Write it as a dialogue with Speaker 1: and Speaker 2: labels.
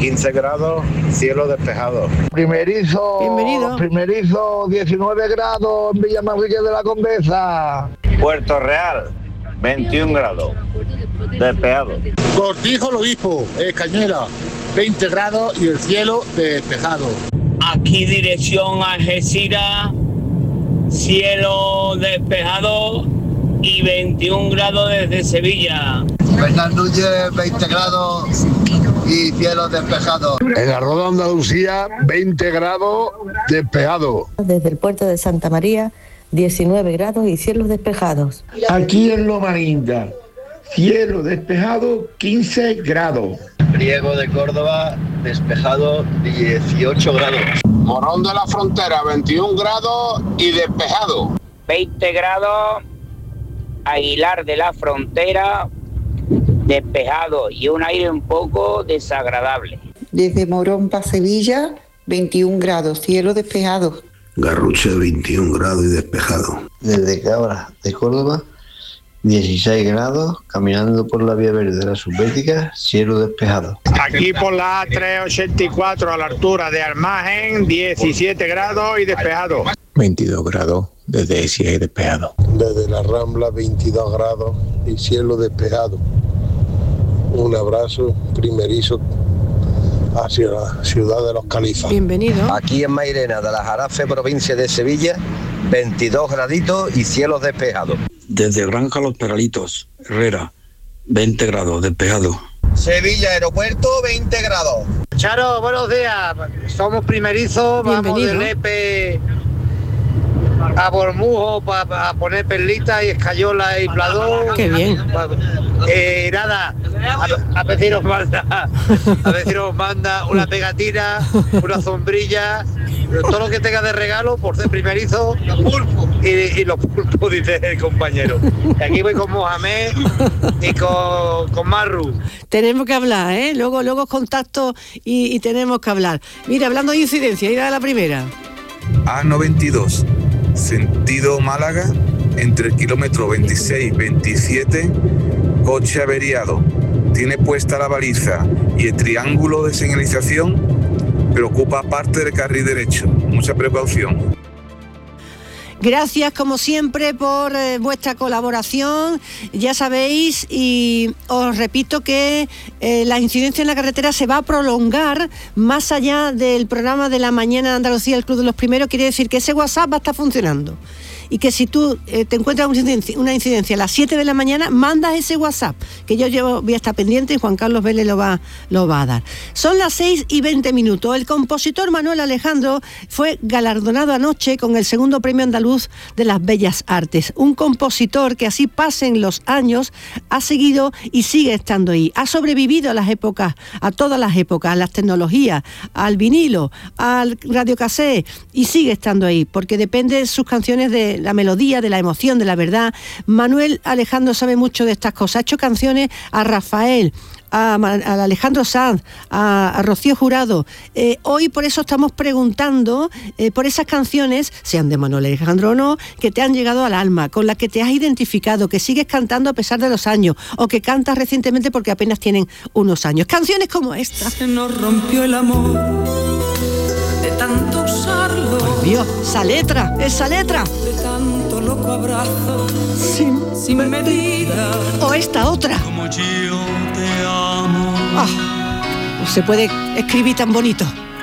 Speaker 1: 15 grados, cielo despejado.
Speaker 2: Bienvenido. 19 grados en Villamanrique de la Condesa.
Speaker 1: Puerto Real, 21 grados, despejado.
Speaker 3: Cortijo el Obispo, Cañera, 20 grados y el cielo despejado.
Speaker 4: Aquí dirección Algeciras, cielo despejado y 21 grados desde Sevilla.
Speaker 5: Bernal Núñez, 20 grados y cielo despejado.
Speaker 2: En la Roda Andalucía, 20 grados despejado.
Speaker 6: Desde el puerto de Santa María, 19 grados y cielos despejados.
Speaker 7: Aquí en Loma Linda, cielo despejado, 15 grados.
Speaker 5: Priego de Córdoba, despejado, 18 grados.
Speaker 3: Morón de la Frontera, 21 grados y despejado.
Speaker 4: 20 grados, Aguilar de la Frontera, despejado y un aire un poco desagradable.
Speaker 8: Desde Morón para Sevilla, 21 grados, cielo despejado.
Speaker 9: Garrucha, 21 grados y despejado.
Speaker 5: Desde Cabra de Córdoba, 16 grados, caminando por la vía verde de la Subbética, cielo despejado.
Speaker 3: Aquí por la A384 a la altura de Almagen, 17 grados y despejado.
Speaker 10: 22 grados desde Ecija y despejado.
Speaker 2: Desde la Rambla, 22 grados y cielo despejado. Un abrazo primerizo hacia la ciudad de los Califas.
Speaker 11: Bienvenido.
Speaker 5: Aquí en Mairena de la Jarafe, provincia de Sevilla, 22 graditos y cielos despejados.
Speaker 12: Desde Granja Los Peralitos, Herrera, 20 grados, despejado.
Speaker 5: Sevilla Aeropuerto, 20 grados.
Speaker 3: Charo, buenos días. Somos primerizos, vamos del EPE a Bormujo para poner perlitas y escayola y pladón.
Speaker 11: Qué bien.
Speaker 3: Nada, a ver si nos manda una pegatina, una sombrilla, todo lo que tenga de regalo por ser primerizo y los pulpos, dice el compañero. Y aquí voy con Mohamed y con Marru.
Speaker 11: Tenemos que hablar, ¿eh? Luego contacto y tenemos que hablar. Mira, hablando de incidencia, ir a la primera.
Speaker 13: A92, sentido Málaga, entre el kilómetro 26-27, coche averiado. Tiene puesta la baliza y el triángulo de señalización, pero ocupa parte del carril derecho. Mucha precaución.
Speaker 11: Gracias, como siempre, por vuestra colaboración. Ya sabéis, y os repito que la incidencia en la carretera se va a prolongar más allá del programa de la mañana de Andalucía, el Club de los Primeros. Quiere decir que ese WhatsApp va a estar funcionando. Y que si tú te encuentras una incidencia a las 7 de la mañana, mandas ese WhatsApp, que yo voy a estar pendiente y Juan Carlos Vélez lo va a dar. Son las 6:20. El compositor Manuel Alejandro fue galardonado anoche con el segundo premio andaluz de las Bellas Artes. Un compositor que, así pasen los años, ha seguido y sigue estando ahí. Ha sobrevivido a las épocas, a todas las épocas, a las tecnologías, al vinilo, al radiocassette, y sigue estando ahí, porque depende de sus canciones de la melodía, de la emoción, de la verdad. Manuel Alejandro sabe mucho de estas cosas. Ha hecho canciones a Rafael, a Alejandro Sanz, a Rocío Jurado. Hoy por eso estamos preguntando por esas canciones, sean de Manuel Alejandro o no, que te han llegado al alma, con las que te has identificado, que sigues cantando a pesar de los años, o que cantas recientemente porque apenas tienen unos años. Canciones como esta.
Speaker 14: Se nos rompió el amor de tanto usarlo.
Speaker 11: Por Dios, esa letra.
Speaker 14: De tanto loco abrazo, sin medida.
Speaker 11: O esta otra.
Speaker 14: Como yo te amo.
Speaker 11: No se puede escribir tan bonito.